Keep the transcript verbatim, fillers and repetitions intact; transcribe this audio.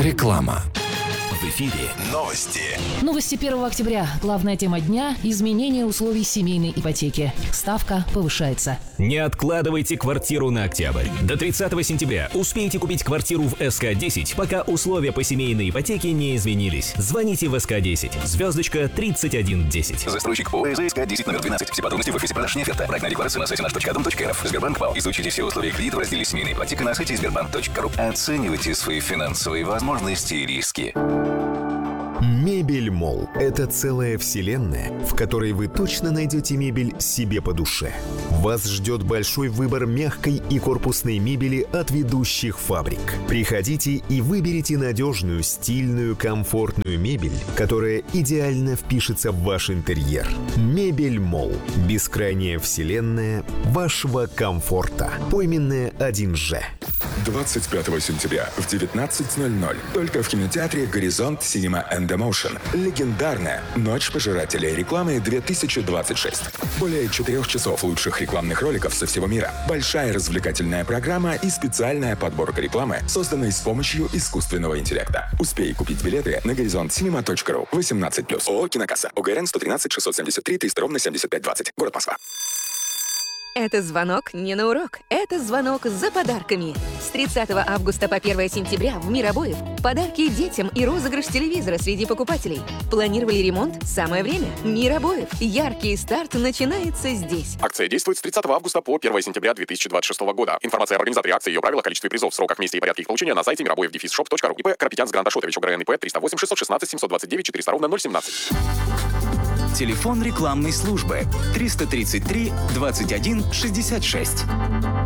Реклама. В эфире новости. Новости первого октября. Главная тема дня – изменение условий семейной ипотеки. Ставка повышается. Не откладывайте квартиру на октябрь. До тридцатого сентября успейте купить квартиру в эс ка десять, пока условия по семейной ипотеке не изменились. Звоните в эс ка десять. Звездочка тридцать один десять. Застройщик ПО эс ка десять номер двенадцать. Все подробности в офисе продаж оферта. Проектная декларация на сайте наш точка дом точка эр эф. Сбербанк ПАО. Изучите все условия кредита в разделе семейная ипотека на сайте сбербанк точка ру. Оценивайте свои финансовые возможности и риски. Мебель Молл – это целая вселенная, в которой вы точно найдете мебель себе по душе. Вас ждет большой выбор мягкой и корпусной мебели от ведущих фабрик. Приходите и выберите надежную, стильную, комфортную мебель, которая идеально впишется в ваш интерьер. Мебель Молл – бескрайняя вселенная вашего комфорта. Пойменная один же. двадцать пятого сентября в девятнадцать ноль ноль только в кинотеатре «Горизонт Cinema and Emotion» легендарная «Ночь пожирателей рекламы две тысячи двадцать шесть». Более четырех часов лучших рекламных роликов со всего мира, большая развлекательная программа и специальная подборка рекламы, созданной с помощью искусственного интеллекта. Успей купить билеты на горизонт синема точка ру. восемнадцать плюс. ООО «Кинокасса». ОГРН сто тринадцать шестьсот семьдесят три триста ровно семьдесят пять двадцать. Город Москва. Это звонок не на урок, это звонок за подарками. С тридцатого августа по первое сентября в «Мир обоев» подарки детям и розыгрыш телевизора среди покупателей. Планировали ремонт? Самое время. «Мир обоев». Яркий старт начинается здесь. Акция действует с тридцатого августа по первое сентября две тысячи двадцать шестого года. Информация об организаторе акции, ее правила, количестве призов, сроках, месте и порядке их получения на сайте миробоев дефис шоп точка ру. ИП Карапетян с Грандашотович, ОГРН ИП триста восемь шестьсот шестнадцать семьсот двадцать девять четыреста ровно ноль семнадцать. Телефон рекламной службы триста тридцать три двадцать один шестьдесят шесть.